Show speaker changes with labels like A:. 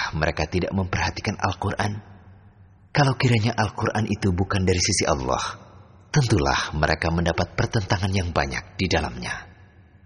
A: Apakah mereka tidak memperhatikan Al-Quran? Kalau kiranya Al-Quran itu bukan dari sisi Allah, tentulah mereka mendapat pertentangan yang banyak di dalamnya.